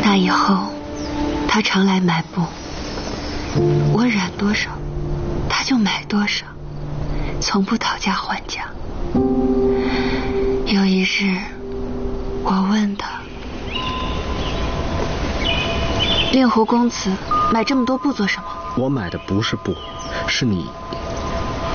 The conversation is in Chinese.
那以后，他常来买布，我染多少，他就买多少，从不讨价还价。有一日，我问他：“令狐公子买这么多布做什么？” 我买的不是布，是你